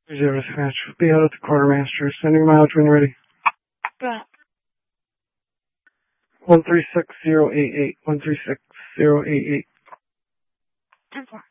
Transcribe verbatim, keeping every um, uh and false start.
Zero dispatch. Be out at the quartermaster. Sending mileage when you're ready. Go. One three six zero eight eight. One three six zero eight eight. ten four.